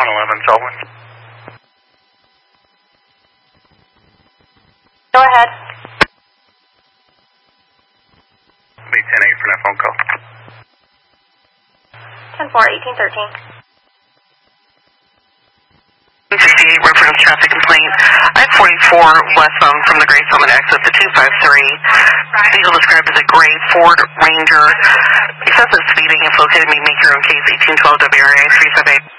111 Selwyn. Go ahead. Be 10-8 for that phone call. 10-4, 1813. 68, reference traffic complaint. I-44 westbound from the Gray Summit exit to 253. Vehicle described as a gray Ford Ranger. Excessive speeding if located, may make your own case 1812 WRA 378.